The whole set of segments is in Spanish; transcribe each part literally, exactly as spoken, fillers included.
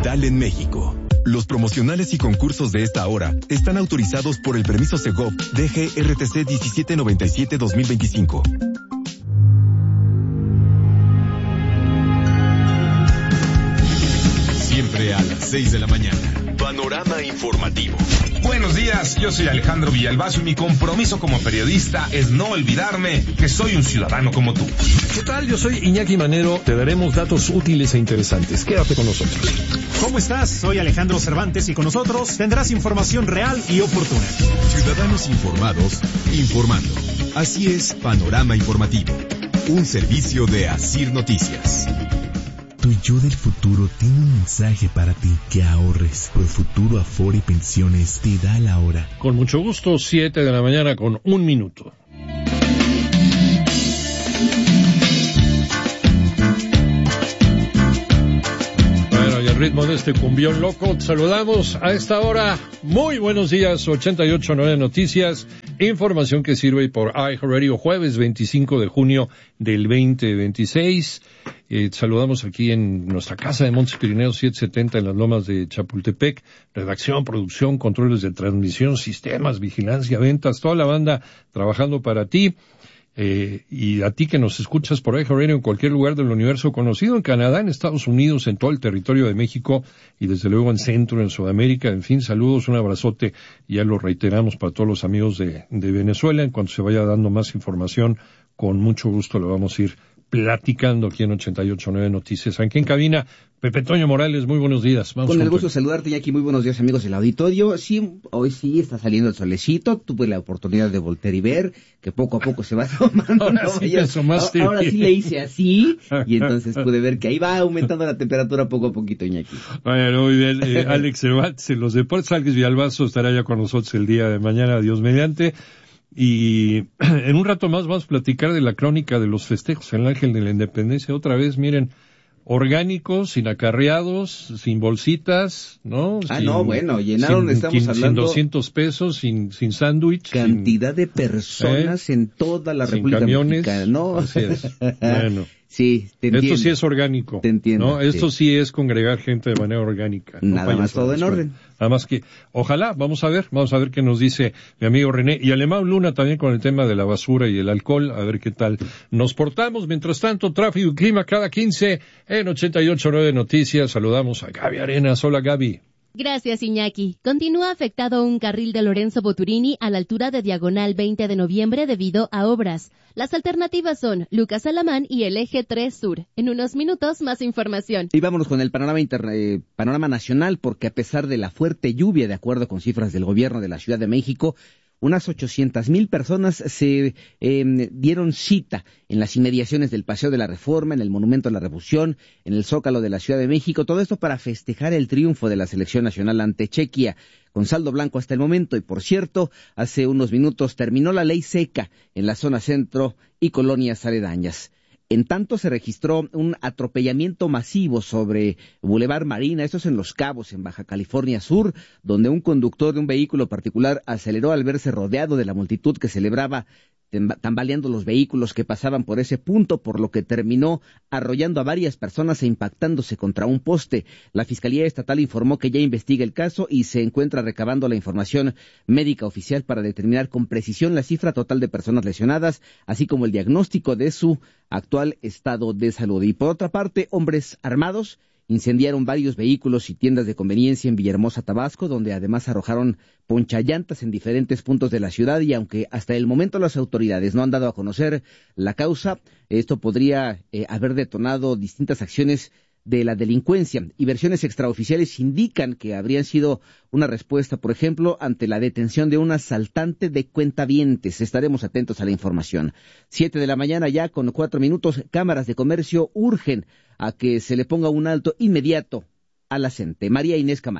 digital en México. Los promocionales y concursos de esta hora están autorizados por el permiso Segov D G R T C diecisiete noventa y siete dos mil veinticinco. Siempre a las seis de la mañana. Panorama informativo. Buenos días, yo soy Alejandro Villalbazo y mi compromiso como periodista es no olvidarme que soy un ciudadano como tú. ¿Qué tal? Yo soy Iñaki Manero. Te daremos datos útiles e interesantes. Quédate con nosotros. ¿Cómo estás? Soy Alejandro Cervantes y con nosotros tendrás información real y oportuna. Ciudadanos informados, informando. Así es Panorama Informativo, un servicio de Asir Noticias. Tu yo del futuro tiene un mensaje para ti, que ahorres. Profuturo Afore y Pensiones te da la hora. Con mucho gusto, siete de la mañana con un minuto. Bueno, y al ritmo de este cumbión loco, te saludamos a esta hora. Muy buenos días, ochenta y ocho punto nueve Noticias. Información que sirve por iHeartRadio, jueves veinticinco de junio del veinte veintiséis. Eh, saludamos aquí en nuestra casa de Montes Pirineos setecientos setenta en las lomas de Chapultepec. Redacción, producción, controles de transmisión, sistemas, vigilancia, ventas, toda la banda trabajando para ti. Eh, y a ti que nos escuchas por iHeartRadio en cualquier lugar del universo conocido, en Canadá, en Estados Unidos, en todo el territorio de México y desde luego en Centro, en Sudamérica. En fin, saludos, un abrazote. Ya lo reiteramos para todos los amigos de, de Venezuela. En cuanto se vaya dando más información, con mucho gusto lo vamos a ir platicando aquí en ochenta y ocho punto nueve Noticias. Aquí en cabina, Pepe Toño Morales, muy buenos días. Vamos con el gusto de saludarte, Iñaki, muy buenos días, amigos del auditorio. Sí, hoy sí está saliendo el solecito, tuve la oportunidad de voltear y ver, que poco a poco se va asomando. Ahora, sí ya, asomaste ahora sí le hice así, y entonces pude ver que ahí va aumentando la temperatura poco a poquito, Iñaki. Bueno, muy bien, eh, Alex Cervantes, en los deportes, Alex Villalbazo estará ya con nosotros el día de mañana, Dios mediante. Y en un rato más vamos a platicar de la crónica de los festejos en el Ángel de la Independencia. Otra vez, miren, orgánicos, sin acarreados, sin bolsitas, ¿no? Ah, sin, no, bueno, llenaron, sin, estamos sin, hablando... Sin doscientos pesos, sin, sin sándwich. Cantidad sin, de personas eh, en toda la sin República camiones, Mexicana, ¿no? Así es, bueno. Sí, te entiendo. Esto sí es orgánico. Te entiendo. ¿no? Esto sí. sí es congregar gente de manera orgánica. Nada no más todo en orden. Nada más que, ojalá, vamos a ver, vamos a ver qué nos dice mi amigo René. Y Alemán Luna también con el tema de la basura y el alcohol, a ver qué tal nos portamos. Mientras tanto, tráfico y clima cada quince en ochenta y ocho punto nueve Noticias. Saludamos a Gaby Arenas. Hola, Gaby. Gracias, Iñaki. Continúa afectado un carril de Lorenzo Boturini a la altura de Diagonal veinte de noviembre debido a obras. Las alternativas son Lucas Alamán y el Eje tres Sur. En unos minutos, más información. Y vámonos con el panorama, inter... eh, panorama nacional, porque a pesar de la fuerte lluvia, de acuerdo con cifras del gobierno de la Ciudad de México, unas ochocientas mil personas se eh, dieron cita en las inmediaciones del Paseo de la Reforma, en el Monumento a la Revolución, en el Zócalo de la Ciudad de México, todo esto para festejar el triunfo de la selección nacional ante Chequia, con saldo blanco hasta el momento. Y por cierto, hace unos minutos terminó la ley seca en la zona centro y colonias aledañas. En tanto, se registró un atropellamiento masivo sobre Boulevard Marina, esto es en Los Cabos, en Baja California Sur, donde un conductor de un vehículo particular aceleró al verse rodeado de la multitud que celebraba, tambaleando los vehículos que pasaban por ese punto, por lo que terminó arrollando a varias personas e impactándose contra un poste. La Fiscalía Estatal informó que ya investiga el caso y se encuentra recabando la información médica oficial para determinar con precisión la cifra total de personas lesionadas, así como el diagnóstico de su actual estado de salud. Y por otra parte, hombres armados incendiaron varios vehículos y tiendas de conveniencia en Villahermosa, Tabasco, donde además arrojaron ponchallantas en diferentes puntos de la ciudad, y aunque hasta el momento las autoridades no han dado a conocer la causa, esto podría eh, haber detonado distintas acciones de la delincuencia, y versiones extraoficiales indican que habrían sido una respuesta, por ejemplo, ante la detención de un asaltante de cuentavientes. Estaremos atentos a la información. Siete de la mañana ya con cuatro minutos, cámaras de comercio urgen a que se le ponga un alto inmediato a la gente. María Inés Camacho.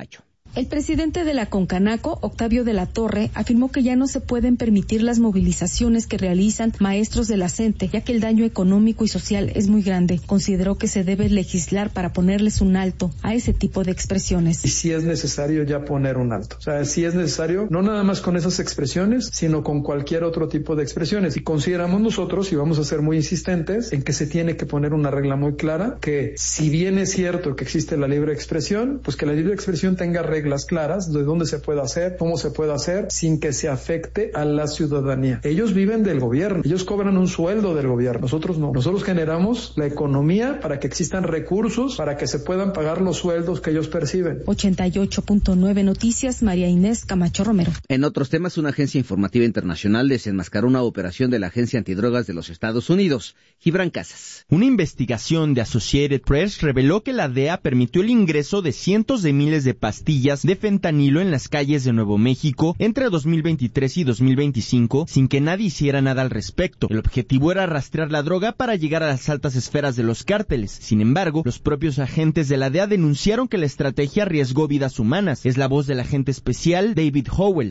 El presidente de la Concanaco, Octavio de la Torre, afirmó que ya no se pueden permitir las movilizaciones que realizan maestros de la CENTE, ya que el daño económico y social es muy grande. Consideró que se debe legislar para ponerles un alto a ese tipo de expresiones. Y si es necesario ya poner un alto. O sea, si es necesario, no nada más con esas expresiones, sino con cualquier otro tipo de expresiones. Y consideramos nosotros, y vamos a ser muy insistentes, en que se tiene que poner una regla muy clara, que si bien es cierto que existe la libre expresión, pues que la libre expresión tenga reglas reglas claras de dónde se puede hacer, cómo se puede hacer, sin que se afecte a la ciudadanía. Ellos viven del gobierno, ellos cobran un sueldo del gobierno, nosotros no. Nosotros generamos la economía para que existan recursos, para que se puedan pagar los sueldos que ellos perciben. ochenta y ocho punto nueve Noticias, María Inés Camacho Romero. En otros temas, una agencia informativa internacional desenmascaró una operación de la Agencia Antidrogas de los Estados Unidos. Gibran Casas. Una investigación de Associated Press reveló que la D E A permitió el ingreso de cientos de miles de pastillas de fentanilo en las calles de Nuevo México entre dos mil veintitrés y dos mil veinticinco sin que nadie hiciera nada al respecto. El objetivo era rastrear la droga para llegar a las altas esferas de los cárteles. Sin embargo, los propios agentes de la D E A denunciaron que la estrategia arriesgó vidas humanas. Es la voz del agente especial David Howell.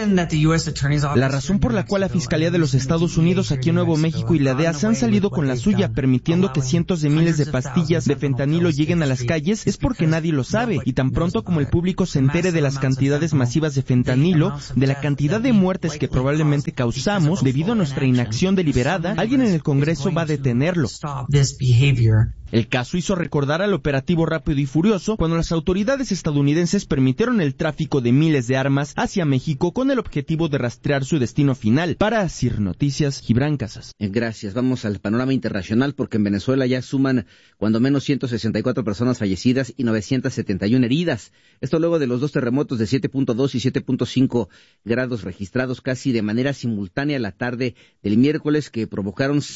La razón por la cual la Fiscalía de los Estados Unidos aquí en Nuevo México y la D E A se han salido con la suya permitiendo que cientos de miles de pastillas de fentanilo lleguen a las calles es porque nadie lo sabe, y tan pronto como el público se entere de las cantidades masivas de fentanilo, de la cantidad de muertes que probablemente causamos debido a nuestra inacción deliberada, alguien en el Congreso va a detenerlo. El caso hizo recordar al operativo Rápido y Furioso cuando las autoridades estadounidenses permitieron el tráfico de miles de armas hacia México con el objetivo de rastrear su destino final. Para Asir Noticias, Gibran Casas. Gracias. Vamos al panorama internacional porque en Venezuela ya suman cuando menos ciento sesenta y cuatro personas fallecidas y novecientas setenta y una heridas. Esto luego de los dos terremotos de siete punto dos y siete punto cinco grados registrados casi de manera simultánea la tarde del miércoles que provocaron